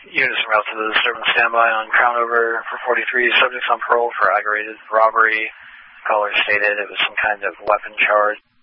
Units en route to the disturbance standby on Crown over for 43 subjects on parole for aggravated robbery. Caller stated it was some kind of weapon charge.